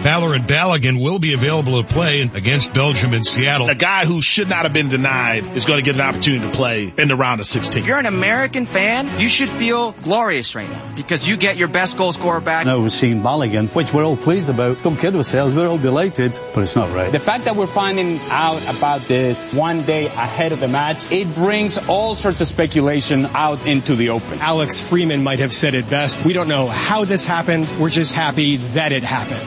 Valorant Balogun will be available to play against Belgium and Seattle. A guy who should not have been denied is going to get an opportunity to play in the round of 16. If you're an American fan, you should feel glorious right now because you get your best goal scorer back. Now we're seeing Balogun, which we're all pleased about. Don't kid ourselves, we're all delighted, but it's not right. The fact that we're finding out about this one day ahead of the match, it brings all sorts of speculation out into the open. Alex Freeman might have said it best. We don't know how this happened. We're just happy that it happened.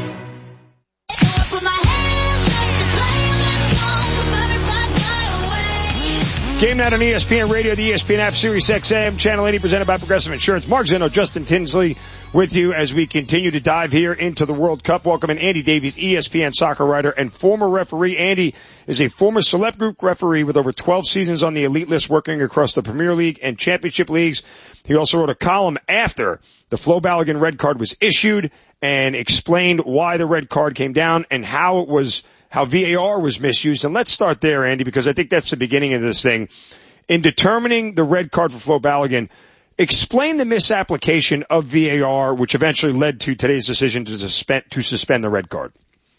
Game night on ESPN Radio, the ESPN app, Sirius XM, Channel 80, presented by Progressive Insurance. Mark Zinno, Justin Tinsley with you as we continue to dive here into the World Cup. Welcome in Andy Davies, ESPN soccer writer and former referee. Andy is a former Select Group referee with over 12 seasons on the elite list, working across the Premier League and Championship leagues. He also wrote a column after the Flo Balogun red card was issued and explained why the red card came down and how VAR was misused. And let's start there, Andy, because I think that's the beginning of this thing. In determining the red card for Flo Balogun, explain the misapplication of VAR, which eventually led to today's decision to suspend the red card.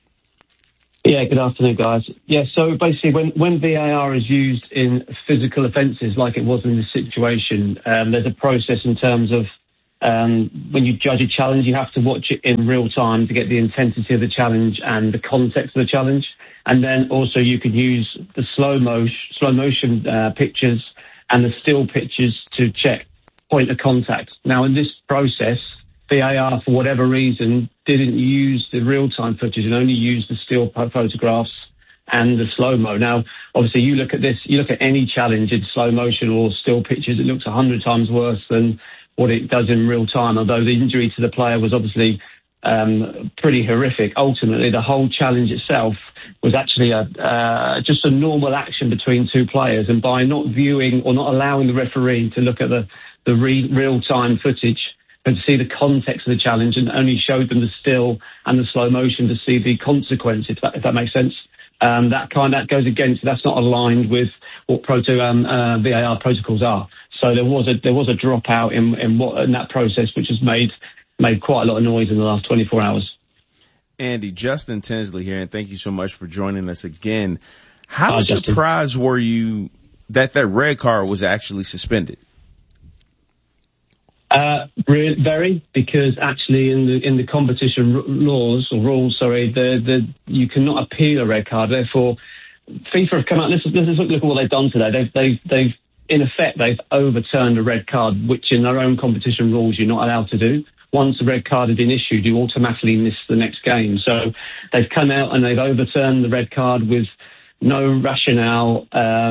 Yeah, good afternoon, guys. Yeah, so basically when VAR is used in physical offences like it was in this situation, there's a process in terms of when you judge a challenge, you have to watch it in real time to get the intensity of the challenge and the context of the challenge. And then also you could use the slow motion pictures and the still pictures to check point of contact. Now, in this process, VAR, for whatever reason, didn't use the real-time footage and only used the still photographs and the slow-mo. Now, obviously, you look at any challenge in slow motion or still pictures, it looks 100 times worse than what it does in real time, although the injury to the player was obviously pretty horrific. Ultimately, the whole challenge itself was actually just a normal action between two players, and by not viewing or not allowing the referee to look at the real-time footage and to see the context of the challenge, and only showed them the still and the slow motion to see the consequence, if that makes sense. That goes against, that's not aligned with what VAR protocols are. So there was a dropout in that process, which has made quite a lot of noise in the last 24 hours. Andy, Justin Tinsley here, and thank you so much for joining us again. How surprised were you that red card was actually suspended? Very, because actually in the competition rules, you cannot appeal a red card. Therefore, FIFA have come out. Let's look at what they've done today. They've in effect overturned a red card, which in their own competition rules you're not allowed to do. Once the red card had been issued, you automatically miss the next game. So they've come out and they've overturned the red card with no rationale,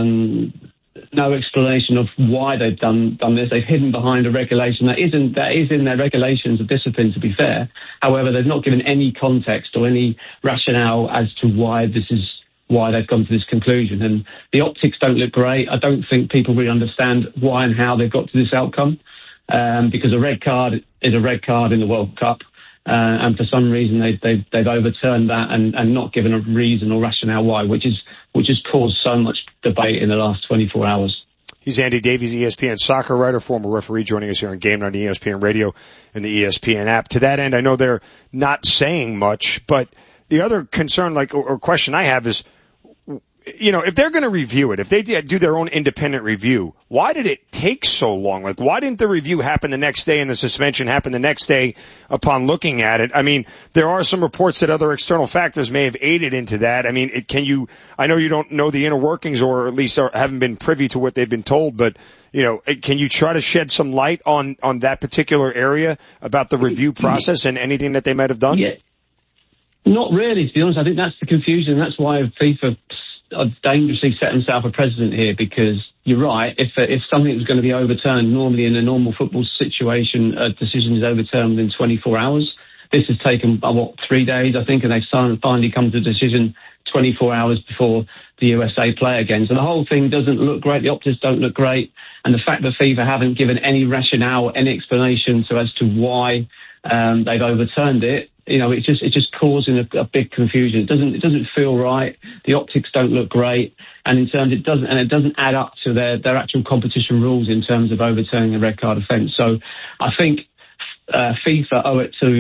no explanation of why they've done this. They've hidden behind a regulation that is in their regulations of discipline, to be fair. However, they've not given any context or any rationale as to why they've come to this conclusion. And the optics don't look great. I don't think people really understand why and how they've got to this outcome, because a red card is a red card in the World Cup. And for some reason they've overturned that and not given a reason or rationale why, which has caused so much debate in the last 24 hours. He's Andy Davies, ESPN soccer writer, former referee, joining us here on Game Night on ESPN Radio and the ESPN app. To that end, I know they're not saying much, but the other concern, or question I have is, if they're going to review it, if they do their own independent review, why did it take so long? Why didn't the review happen the next day and the suspension happen the next day upon looking at it? I mean, there are some reports that other external factors may have aided into that. I mean, I know you don't know the inner workings, or at least haven't been privy to what they've been told, but, can you try to shed some light on that particular area about the review process and anything that they might have done? Yeah. Not really, to be honest. I think that's the confusion. That's why FIFA dangerously set himself a precedent here, because you're right. If something was going to be overturned, normally in a normal football situation, a decision is overturned within 24 hours. This has taken 3 days, I think, and they've finally come to a decision 24 hours before the USA play again. So the whole thing doesn't look great. The optics don't look great, and the fact that FIFA haven't given any rationale, any explanation as to why they've overturned it. It's just causing a big confusion. It doesn't feel right. The optics don't look great, and it doesn't add up to their actual competition rules in terms of overturning the red card offence. So I think FIFA owe it to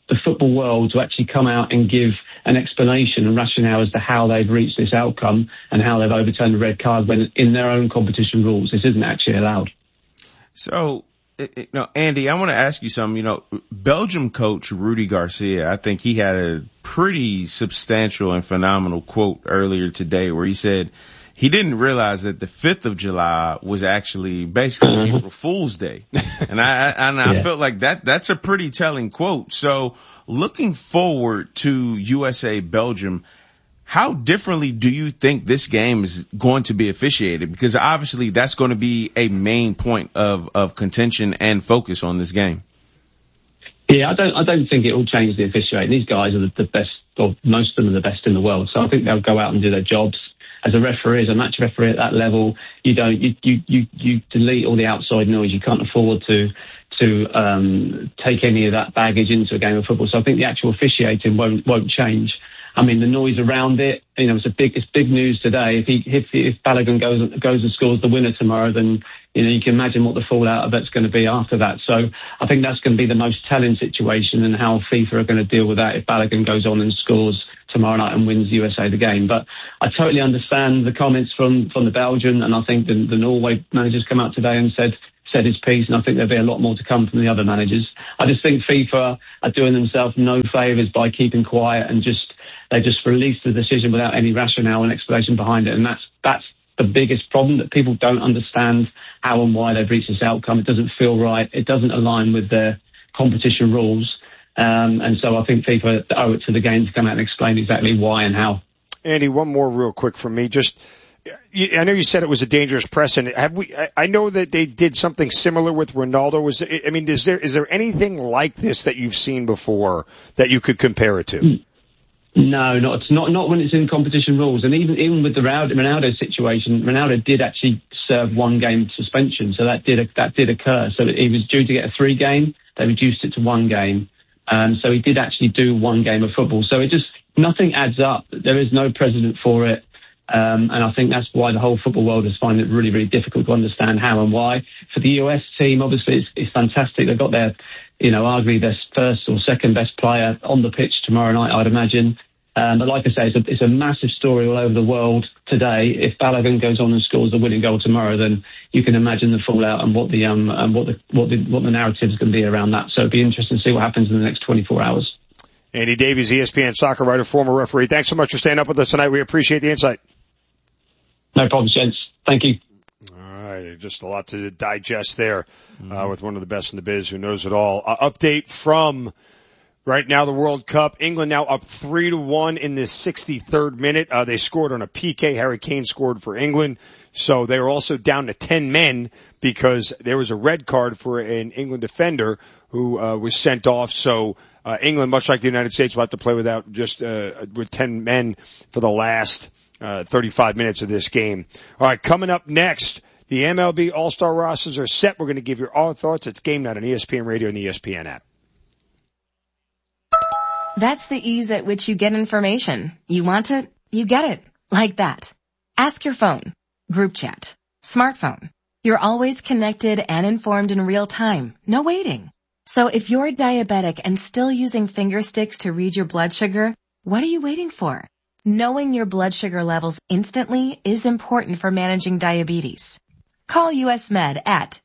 the football world to actually come out and give an explanation and rationale as to how they've reached this outcome and how they've overturned the red card when in their own competition rules this isn't actually allowed. So, Andy, I want to ask you something. Belgium coach Rudy Garcia, I think he had a pretty substantial and phenomenal quote earlier today where he said he didn't realize that the 5th of July was actually basically April Fool's Day. And I felt like that's a pretty telling quote. So looking forward to USA Belgium, how differently do you think this game is going to be officiated? Because obviously that's going to be a main point of contention and focus on this game. Yeah, I don't think it will change the officiating. These guys are the best, or most of them are the best in the world. So I think they'll go out and do their jobs. As a referee, as a match referee at that level, you delete all the outside noise. You can't afford to take any of that baggage into a game of football. So I think the actual officiating won't change. I mean, the noise around it, it's big news today. If Balogun goes and scores the winner tomorrow, then you can imagine what the fallout of it's going to be after that. So I think that's going to be the most telling situation, and how FIFA are going to deal with that if Balogun goes on and scores tomorrow night and wins USA the game. But I totally understand the comments from the Belgian, and I think the Norway managers come out today and said his piece, and I think there'll be a lot more to come from the other managers. I just think FIFA are doing themselves no favours by keeping quiet and they just released the decision without any rationale and explanation behind it, and that's the biggest problem, that people don't understand how and why they've reached this outcome. It doesn't feel right. It doesn't align with their competition rules. And so I think FIFA owe it to the game to come out and explain exactly why and how. Andy, one more real quick from me. I know you said it was a dangerous precedent. I know that they did something similar with Ronaldo. Is there anything like this that you've seen before that you could compare it to? No, not when it's in competition rules. And even with the Ronaldo situation, Ronaldo did actually serve 1 game suspension. So that did occur. So he was due to get a 3-game. They reduced it to 1 game. So he did actually do 1 game of football. So nothing adds up. There is no precedent for it. And I think that's why the whole football world is finding it really, really difficult to understand how and why. For the US team, obviously, it's fantastic. They've got their, arguably their first or second best player on the pitch tomorrow night, I'd imagine. But like I say, it's a massive story all over the world today. If Balogun goes on and scores the winning goal tomorrow, then you can imagine the fallout and what the narrative is going to be around that. So it'd be interesting to see what happens in the next 24 hours. Andy Davies, ESPN soccer writer, former referee. Thanks so much for staying up with us tonight. We appreciate the insight. No problem, gents. Thank you. All right. Just a lot to digest there with one of the best in the biz who knows it all. Update from right now the World Cup. England now up 3-1 in the 63rd minute. They scored on a PK. Harry Kane scored for England. So they were also down to 10 men because there was a red card for an England defender who was sent off. So England, much like the United States, will have to play with 10 men for the last 35 minutes of this game. All right, coming up next, the MLB All-Star rosters are set. We're going to give you our thoughts. It's Game Night on ESPN Radio and the ESPN app. That's the ease at which you get information. You want it, you get it. Like that. Ask your phone. Group chat. Smartphone. You're always connected and informed in real time. No waiting. So if you're diabetic and still using finger sticks to read your blood sugar, what are you waiting for? Knowing your blood sugar levels instantly is important for managing diabetes. Call US Med at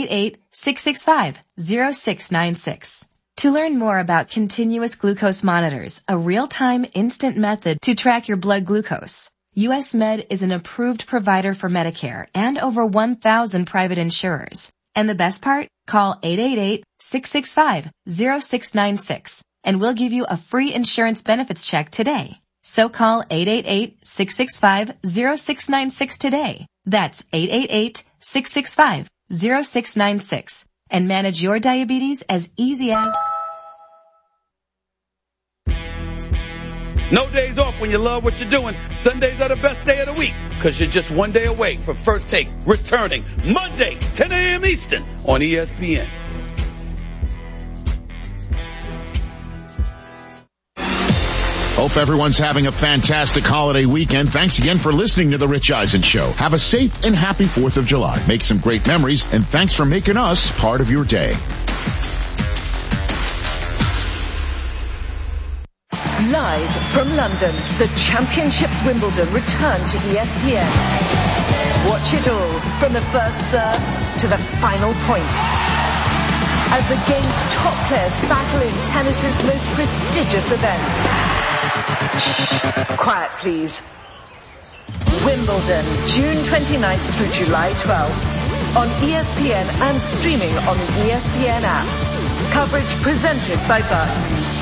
888-665-0696. To learn more about continuous glucose monitors, a real-time instant method to track your blood glucose, US Med is an approved provider for Medicare and over 1,000 private insurers. And the best part? Call 888-665-0696 and we'll give you a free insurance benefits check today. So call 888-665-0696 today. That's 888-665-0696 and manage your diabetes as easy as... No days off when you love what you're doing. Sundays are the best day of the week because you're just one day away from First Take returning Monday, 10 a.m. Eastern on ESPN. Hope everyone's having a fantastic holiday weekend. Thanks again for listening to The Rich Eisen Show. Have a safe and happy 4th of July. Make some great memories, and thanks for making us part of your day. Live from London, the Championships Wimbledon return to ESPN. Watch it all from the first serve to the final point, as the game's top players battle in tennis's most prestigious event. Shh, quiet please. Wimbledon, June 29th through July 12th, on ESPN and streaming on the ESPN app. Coverage presented by Barclays.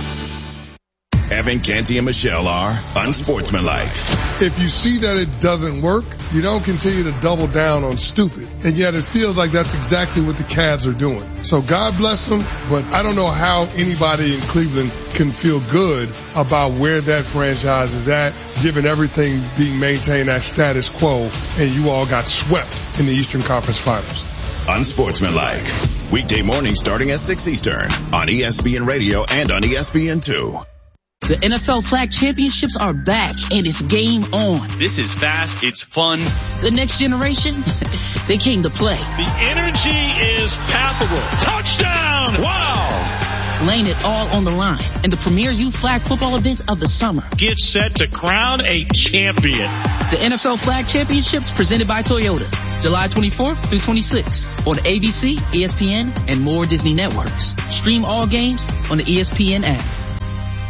Evan, Canty, and Michelle are unsportsmanlike. If you see that it doesn't work, you don't continue to double down on stupid. And yet it feels like that's exactly what the Cavs are doing. So God bless them, but I don't know how anybody in Cleveland can feel good about where that franchise is at, given everything being maintained at status quo, and you all got swept in the Eastern Conference Finals. Unsportsmanlike. Weekday morning starting at 6 Eastern on ESPN Radio and on ESPN2. The NFL Flag Championships are back, and it's game on. This is fast. It's fun. The next generation, they came to play. The energy is palpable. Touchdown! Wow! Laying it all on the line in the premier youth flag football event of the summer. Get set to crown a champion. The NFL Flag Championships presented by Toyota, July 24th through 26th on ABC, ESPN, and more Disney networks. Stream all games on the ESPN app.